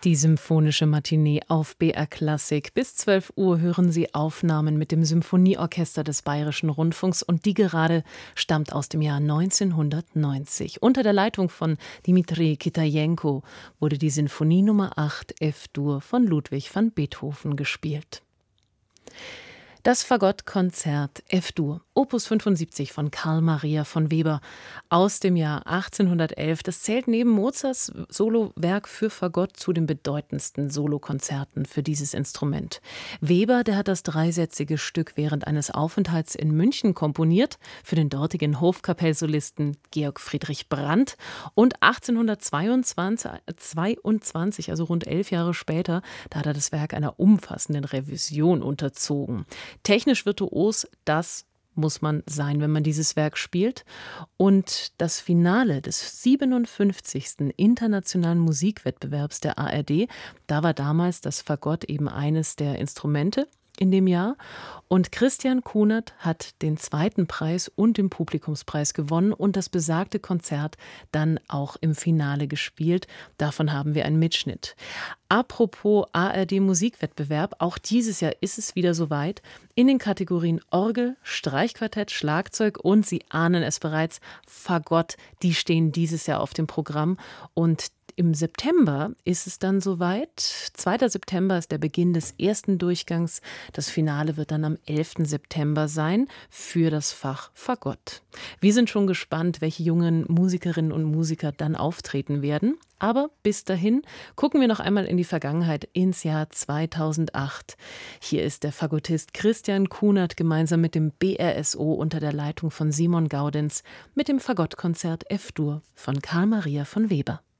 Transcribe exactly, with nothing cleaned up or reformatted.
Die symphonische Matinee auf B R Klassik. Bis zwölf Uhr hören Sie Aufnahmen mit dem Symphonieorchester des Bayerischen Rundfunks und die gerade stammt aus dem Jahr neunzehnhundertneunzig. Unter der Leitung von Dmitri Kitajenko wurde die Sinfonie Nummer acht F-Dur von Ludwig van Beethoven gespielt. Das Fagottkonzert F-Dur, Opus fünfundsiebzig von Carl Maria von Weber aus dem Jahr achtzehnhundertelf. Das zählt neben Mozarts Solowerk für Fagott zu den bedeutendsten Solokonzerten für dieses Instrument. Weber, der hat das dreisätzige Stück während eines Aufenthalts in München komponiert für den dortigen Hofkapellsolisten Georg Friedrich Brandt und achtzehnhundertzweiundzwanzig, also rund elf Jahre später, da hat er das Werk einer umfassenden Revision unterzogen. Technisch virtuos, das muss man sein, wenn man dieses Werk spielt. Und das Finale des siebenundfünfzigsten Internationalen Musikwettbewerbs der A R D, da war damals das Fagott eben eines der Instrumente in dem Jahr. Und Christian Kunert hat den zweiten Preis und den Publikumspreis gewonnen und das besagte Konzert dann auch im Finale gespielt. Davon haben wir einen Mitschnitt. Apropos A R D-Musikwettbewerb, auch dieses Jahr ist es wieder soweit. In den Kategorien Orgel, Streichquartett, Schlagzeug und Sie ahnen es bereits, Fagott, die stehen dieses Jahr auf dem Programm. Und im September ist es dann soweit. zweiter September ist der Beginn des ersten Durchgangs. Das Finale wird dann am elften September sein für das Fach Fagott. Wir sind schon gespannt, welche jungen Musikerinnen und Musiker dann auftreten werden. Aber bis dahin gucken wir noch einmal in die Vergangenheit, ins Jahr zweitausendacht. Hier ist der Fagottist Christian Kunert gemeinsam mit dem B R S O unter der Leitung von Simon Gaudenz mit dem Fagottkonzert F-Dur von Carl Maria von Weber.